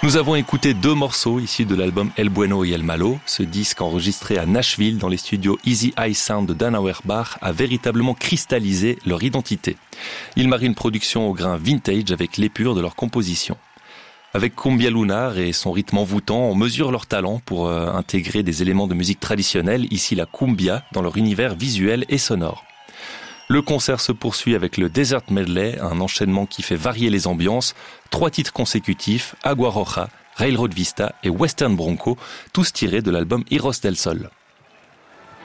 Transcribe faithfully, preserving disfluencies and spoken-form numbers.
Nous avons écouté deux morceaux issus de l'album El Bueno y El Malo. Ce disque enregistré à Nashville dans les studios Easy Eye Sound de Dan Auerbach a véritablement cristallisé leur identité. Ils marient une production au grain vintage avec l'épure de leur composition. Avec Cumbia Lunar et son rythme envoûtant, on mesure leur talent pour euh, intégrer des éléments de musique traditionnelle, ici la cumbia, dans leur univers visuel et sonore. Le concert se poursuit avec le Desert Medley, un enchaînement qui fait varier les ambiances. Trois titres consécutifs, Agua Roja, Railroad Vista et Western Bronco, tous tirés de l'album Heroes del Sol.